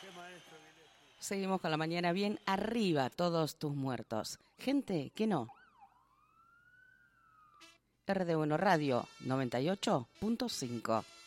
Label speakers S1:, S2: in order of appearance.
S1: Seguimos con la mañana bien arriba, todos tus muertos. Gente que no. RD1 Radio 98.5.